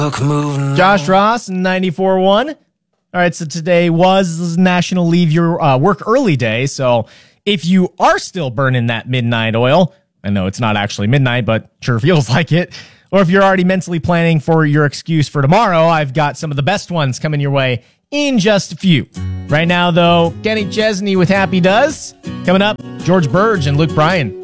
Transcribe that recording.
Josh Ross, 94.1. All right, so today was National Leave Your Work Early Day, so if you are still burning that midnight oil, I know it's not actually midnight, but sure feels like it, or if you're already mentally planning for your excuse for tomorrow, I've got some of the best ones coming your way in just a few. Right now, though, Kenny Chesney with Happy Does. Coming up, George Burge and Luke Bryan.